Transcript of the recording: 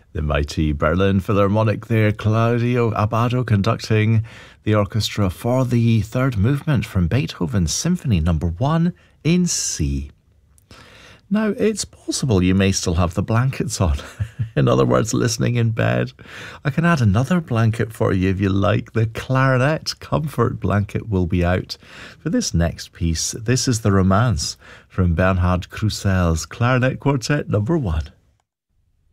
The mighty Berlin Philharmonic there, Claudio Abbado conducting the orchestra for the third movement from Beethoven's Symphony No. 1 in C. Now, it's possible you may still have the blankets on. In other words, listening in bed. I can add another blanket for you if you like. The clarinet comfort blanket will be out for this next piece. This is the Romance from Bernhard Krusell's Clarinet Quartet No. 1.